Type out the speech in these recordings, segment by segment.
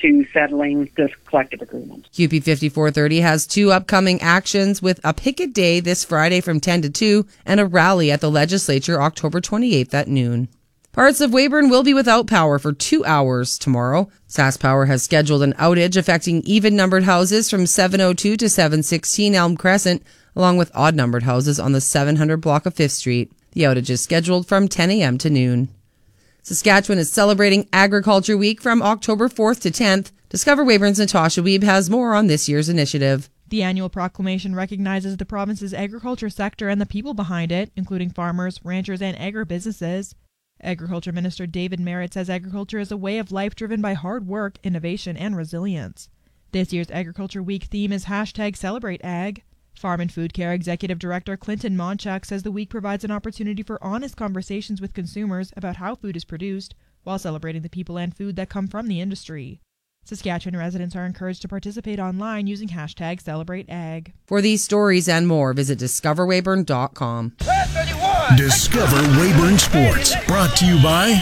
to settling this collective agreement. CUPE 5430 has 2 upcoming actions with a picket day this Friday from 10 to 2 and a rally at the legislature October 28th at noon. Parts of Weyburn will be without power for 2 hours tomorrow. SaskPower has scheduled an outage affecting even-numbered houses from 702 to 716 Elm Crescent, along with odd-numbered houses on the 700 block of 5th Street. The outage is scheduled from 10 a.m. to noon. Saskatchewan is celebrating Agriculture Week from October 4th to 10th. Discover Weyburn's Natasha Wiebe has more on this year's initiative. The annual proclamation recognizes the province's agriculture sector and the people behind it, including farmers, ranchers, and agribusinesses. Agriculture Minister David Merritt says agriculture is a way of life driven by hard work, innovation, and resilience. This year's Agriculture Week theme is #CelebrateAg. Farm and Food Care Executive Director Clinton Monchuk says the week provides an opportunity for honest conversations with consumers about how food is produced, while celebrating the people and food that come from the industry. Saskatchewan residents are encouraged to participate online using #CelebrateAg. For these stories and more, visit discoverweyburn.com. Discover Weyburn Sports, brought to you by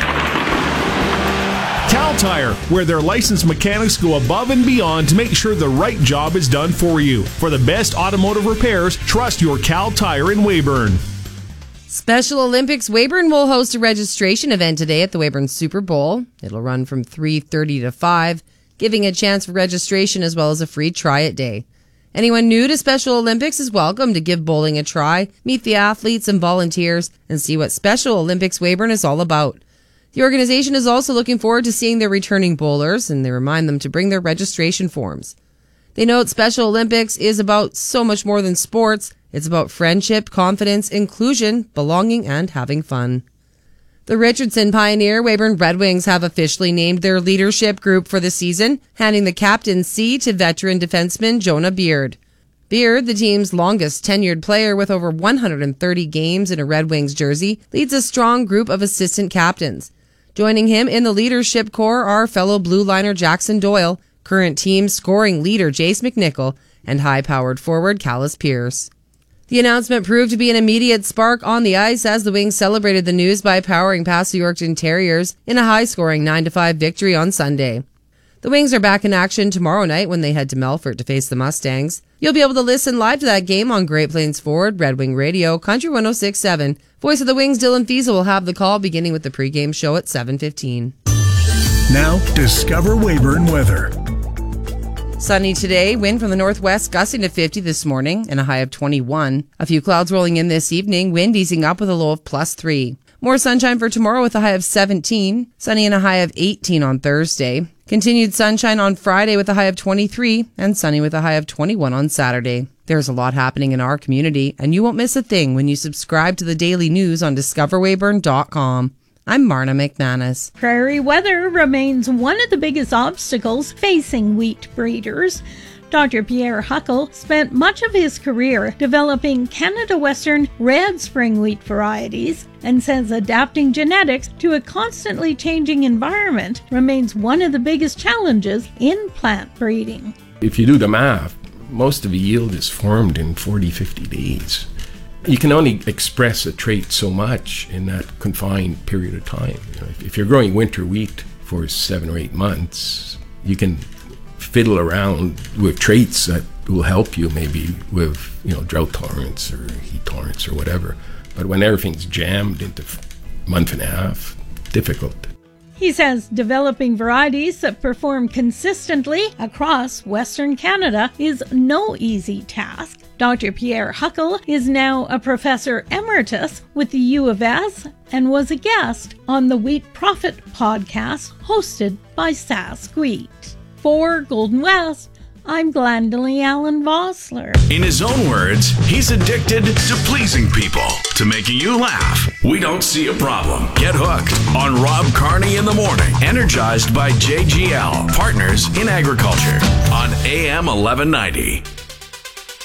Cal Tire, where their licensed mechanics go above and beyond to make sure the right job is done for you. For the best automotive repairs, trust your Cal Tire in Weyburn. Special Olympics Weyburn will host a registration event today at the Weyburn Super Bowl. It'll run from 3:30 to 5, giving a chance for registration as well as a free try-it day. Anyone new to Special Olympics is welcome to give bowling a try, meet the athletes and volunteers, and see what Special Olympics Weyburn is all about. The organization is also looking forward to seeing their returning bowlers, and they remind them to bring their registration forms. They note Special Olympics is about so much more than sports. It's about friendship, confidence, inclusion, belonging, and having fun. The Richardson Pioneer Weyburn Red Wings have officially named their leadership group for the season, handing the captaincy to veteran defenseman Jonah Beard. Beard, the team's longest tenured player with over 130 games in a Red Wings jersey, leads a strong group of assistant captains. Joining him in the leadership corps are fellow blue liner Jackson Doyle, current team scoring leader Jace McNichol, and high-powered forward Callis Pierce. The announcement proved to be an immediate spark on the ice as the Wings celebrated the news by powering past the Yorkton Terriers in a high-scoring 9-5 victory on Sunday. The Wings are back in action tomorrow night when they head to Melfort to face the Mustangs. You'll be able to listen live to that game on Great Plains Ford, Red Wing Radio, Country 106.7. Voice of the Wings, Dylan Fiesel, will have the call beginning with the pregame show at 7:15. Now, Discover Weyburn weather. Sunny today, wind from the northwest gusting to 50 this morning and a high of 21. A few clouds rolling in this evening, wind easing up with a low of +3. More sunshine for tomorrow with a high of 17. Sunny and a high of 18 on Thursday. Continued sunshine on Friday with a high of 23 and sunny with a high of 21 on Saturday. There's a lot happening in our community and you won't miss a thing when you subscribe to the daily news on discoverweyburn.com. I'm Marna McManus. Prairie weather remains one of the biggest obstacles facing wheat breeders. Dr. Pierre Huckle spent much of his career developing Canada Western red spring wheat varieties and says adapting genetics to a constantly changing environment remains one of the biggest challenges in plant breeding. If you do the math, most of the yield is formed in 40-50 days. You can only express a trait so much in that confined period of time. If you're growing winter wheat for 7 or 8 months, you can fiddle around with traits that will help you maybe with drought tolerance or heat tolerance or whatever. But when everything's jammed into a month and a half, difficult. He says developing varieties that perform consistently across Western Canada is no easy task. Dr. Pierre Huckle is now a professor emeritus with the U of S and was a guest on the Wheat Profit podcast hosted by Sask Wheat. For Golden West, I'm Glendalee Allen Vossler. In his own words, he's addicted to pleasing people, to making you laugh. We don't see a problem. Get hooked on Rob Carney in the Morning, energized by JGL, Partners in Agriculture, on AM 1190.